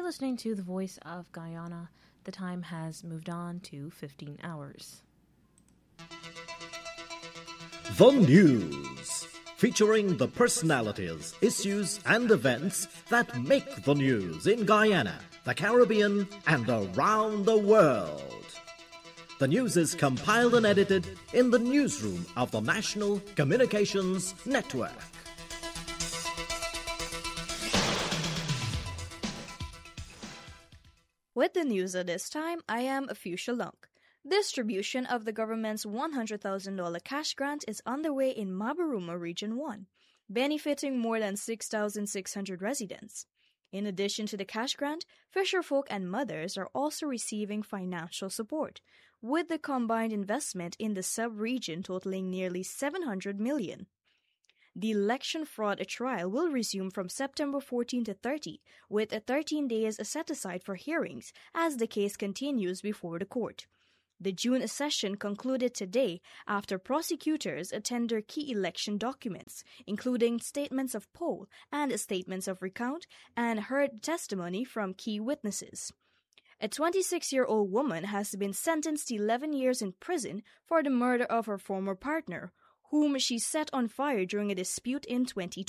listening to The Voice of Guyana. The time has moved on to 15 hours. The News, featuring the personalities, issues, and events that make the news in Guyana, the Caribbean, and around the world. The news is compiled and edited in the newsroom of the National Communications Network. With the news at this time, I am Afusha Lunk. Distribution of the government's $100,000 cash grant is underway in Mabaruma Region 1, benefiting more than 6,600 residents. In addition to the cash grant, fisherfolk and mothers are also receiving financial support, with the combined investment in the sub-region totaling nearly $700 million. The election fraud trial will resume from September 14 to 30, with 13 days set aside for hearings as the case continues before the court. The June session concluded today after prosecutors tendered key election documents, including statements of poll and statements of recount, and heard testimony from key witnesses. A 26-year-old woman has been sentenced to 11 years in prison for the murder of her former partner, whom she set on fire during a dispute in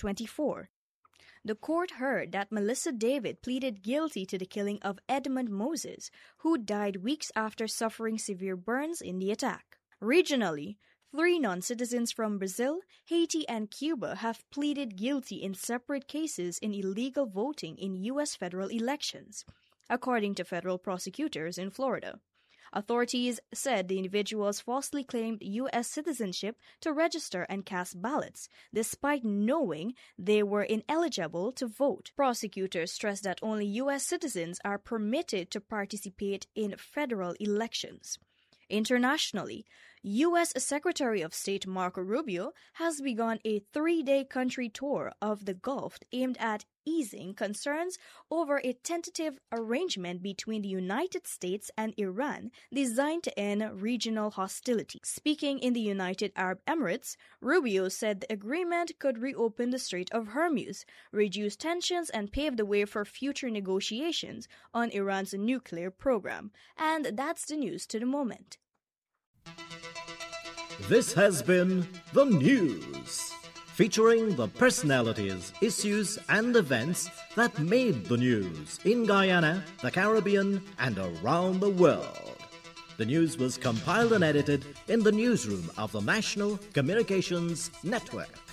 2024. The court heard that Melissa David pleaded guilty to the killing of Edmund Moses, who died weeks after suffering severe burns in the attack. Regionally, 3 non-citizens from Brazil, Haiti, and Cuba have pleaded guilty in separate cases in illegal voting in U.S. federal elections, according to federal prosecutors in Florida. Authorities said the individuals falsely claimed U.S. citizenship to register and cast ballots, despite knowing they were ineligible to vote. Prosecutors stressed that only U.S. citizens are permitted to participate in federal elections. Internationally, U.S. Secretary of State Marco Rubio has begun a 3-day country tour of the Gulf aimed at easing concerns over a tentative arrangement between the United States and Iran designed to end regional hostility. Speaking in the United Arab Emirates, Rubio said the agreement could reopen the Strait of Hormuz, reduce tensions, and pave the way for future negotiations on Iran's nuclear program. And that's the news to the moment. This has been The News, featuring the personalities, issues, and events that made the news in Guyana, the Caribbean, and around the world. The news was compiled and edited in the newsroom of the National Communications Network.